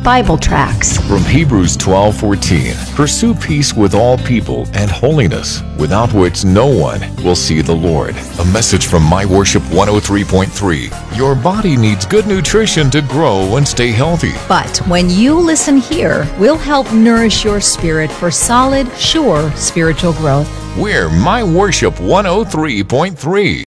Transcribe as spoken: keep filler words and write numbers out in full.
Bible tracts. From Hebrews twelve fourteen, pursue peace with all people and holiness, without which no one will see the Lord. A message from My Worship one oh three point three. Your body needs good nutrition to grow and stay healthy. But when you listen here, we'll help nourish your spirit for solid, sure spiritual growth. We're My Worship one oh three point three.